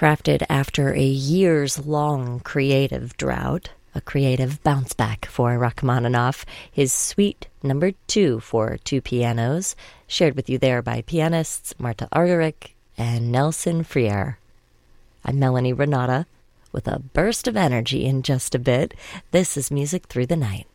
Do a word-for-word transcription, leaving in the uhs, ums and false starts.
Crafted after a years-long creative drought, a creative bounce-back for Rachmaninoff, his Suite Number Two for two pianos, shared with you there by pianists Marta Argerich and Nelson Freire. I'm Melanie Renata, with a burst of energy in just a bit. This is Music Through the Night.